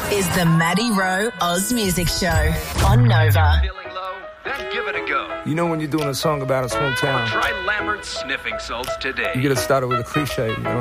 is the Maddie Rowe Oz Music Show on Nova. Feeling low? Then give it a go. You know when you're doing a song about a small town, Try Lambert's sniffing salts today. you got to start it with a cliche, you know?